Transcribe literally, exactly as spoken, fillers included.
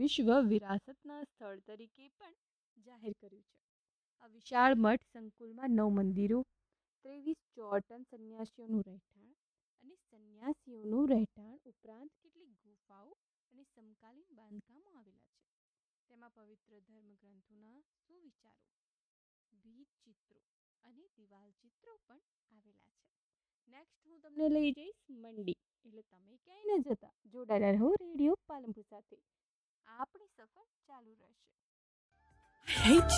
વિશ્વ વિરાસતના સ્થળ તરીકે પણ જાહેર કર્યું છે. આ વિશાળ મઠ સંકુલમાં નવ મંદિરો, ત્રેવીસ ચોટન સંન્યાસીઓનું રહેઠાણ અને સંન્યાસીઓનું રહેઠાણ ઉપરાંત કેટલીક ગુફાઓ અને સમકાલીન બાંધકામો આવેલા છે. તેમાં પવિત્ર ધર્મગ્રંથોના સુવિચારો, ભીંત ચિત્રો અને દિવાલ ચિત્રો પણ આવેલા છે. નેક્સ્ટ હું તમને લઈ જઈશ મંડી. એટલે તમે ક્યાંય ન જતા, જોડાયેલા રહો રેડિયો પાલનપુર સાથે. આપણી સફર ચાલુ રહેશે.